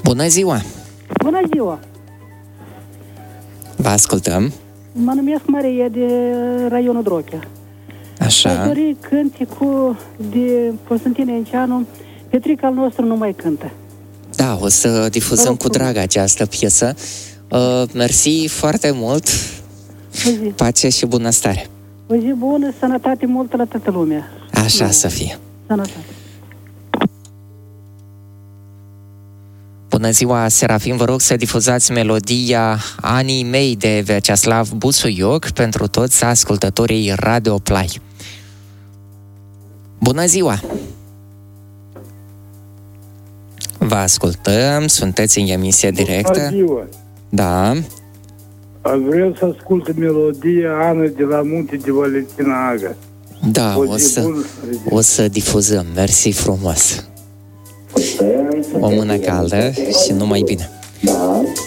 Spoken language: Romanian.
Bună ziua! Bună ziua! Vă ascultăm. Mă numesc Maria de raionul Drochea. Așa. Aș dori cânticul de Constantin Enceanu, Petrica al nostru nu mai cântă. Da, o să difuzăm cu drag această piesă. Mersi foarte mult. Pace și bunăstare. O zi bună, sănătate multă la toată lumea. Așa să fie. Sănătate. Bună ziua, Serafim, vă rog să difuzați melodia Anii mei de Vyacheslav Busuioc pentru toți ascultătorii Radio Play. Bună ziua! Vă ascultăm, sunteți în emisie directă. Bună ziua! Da. Aș vrea să ascult melodia Ana de la Munte de Valentina Aga. Da, o să difuzăm. Mersi frumos! O mână caldă și numai bine! Da.